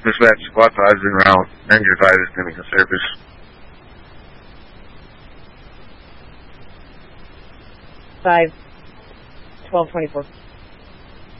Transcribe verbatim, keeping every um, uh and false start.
Dispatch, squad five is en route. Ranger five is coming to service. five, twelve twenty-four.